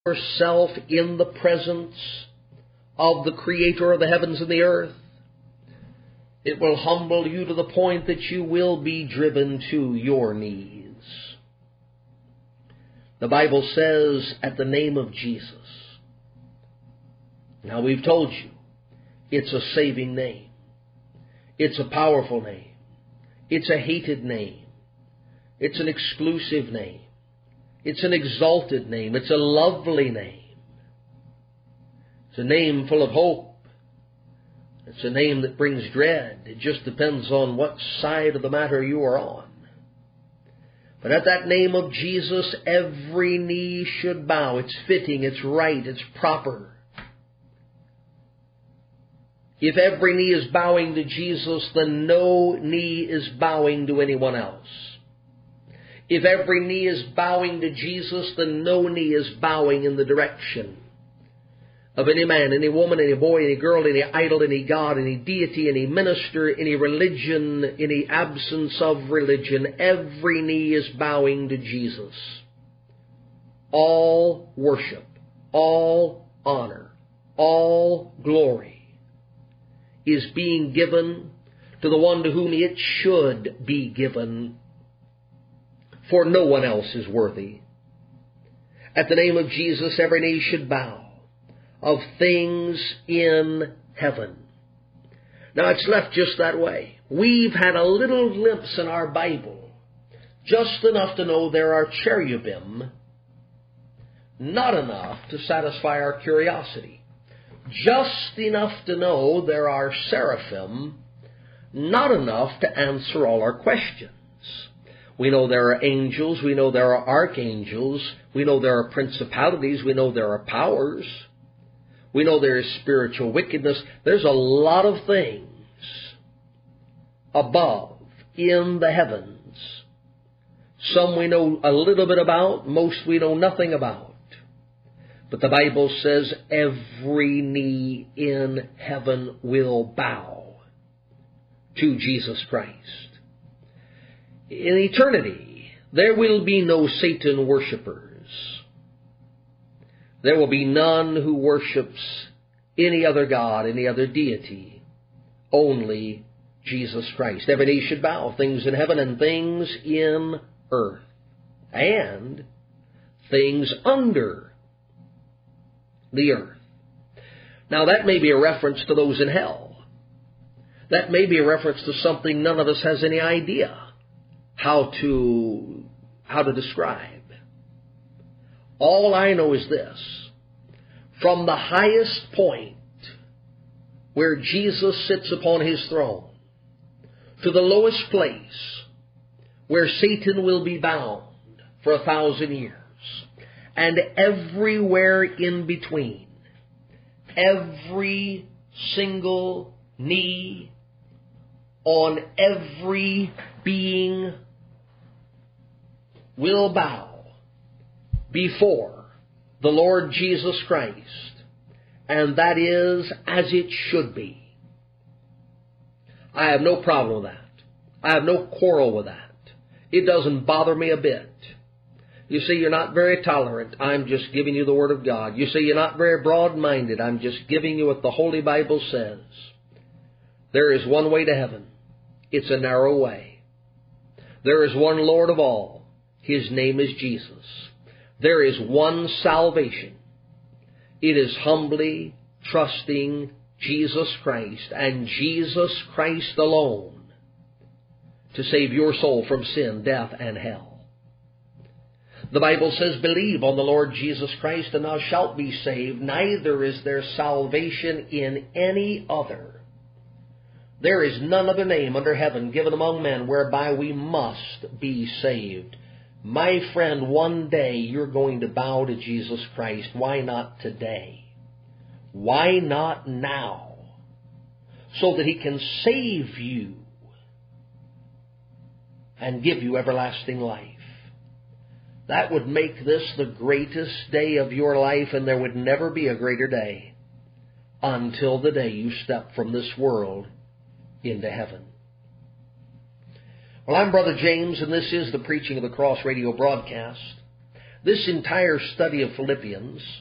yourself in the presence of the Creator of the heavens and the earth, it will humble you to the point that you will be driven to your knees. The Bible says, at the name of Jesus. Now, we've told you, it's a saving name. It's a powerful name. It's a hated name. It's an exclusive name. It's an exalted name. It's a lovely name. It's a name full of hope. It's a name that brings dread. It just depends on what side of the matter you are on. But at that name of Jesus, every knee should bow. It's fitting, it's right, it's proper. If every knee is bowing to Jesus, then no knee is bowing to anyone else. If every knee is bowing to Jesus, then no knee is bowing in the direction of any man, any woman, any boy, any girl, any idol, any god, any deity, any minister, any religion, any absence of religion. Every knee is bowing to Jesus. All worship, all honor, all glory is being given to the one to whom it should be given, for no one else is worthy. At the name of Jesus, every knee should bow, of things in heaven. Now, it's left just that way. We've had a little glimpse in our Bible, just enough to know there are cherubim, not enough to satisfy our curiosity. Just enough to know there are seraphim, not enough to answer all our questions. We know there are angels, we know there are archangels, we know there are principalities, we know there are powers. We know there is spiritual wickedness. There's a lot of things above in the heavens. Some we know a little bit about, most we know nothing about. But the Bible says every knee in heaven will bow to Jesus Christ. In eternity, there will be no Satan worshipers. There will be none who worships any other god, any other deity, only Jesus Christ. Every knee should bow, things in heaven and things in earth, and things under the earth. Now, that may be a reference to those in hell. That may be a reference to something none of us has any idea how to describe. All I know is this: from the highest point where Jesus sits upon his throne to the lowest place where Satan will be bound for 1,000 years, and everywhere in between, every single knee on every being will bow before the Lord Jesus Christ, and that is as it should be. I have no problem with that. I have no quarrel with that. It doesn't bother me a bit. You say you're not very tolerant. I'm just giving you the Word of God. You say you're not very broad-minded. I'm just giving you what the Holy Bible says. There is one way to heaven. It's a narrow way. There is one Lord of all. His name is Jesus. There is one salvation. It is humbly trusting Jesus Christ and Jesus Christ alone to save your soul from sin, death, and hell. The Bible says, believe on the Lord Jesus Christ and thou shalt be saved. Neither is there salvation in any other. There is none other name under heaven given among men whereby we must be saved. My friend, one day you're going to bow to Jesus Christ. Why not today? Why not now? So that He can save you and give you everlasting life. That would make this the greatest day of your life, and there would never be a greater day until the day you step from this world into heaven. Well, I'm Brother James, and this is the Preaching of the Cross radio broadcast. This entire study of Philippians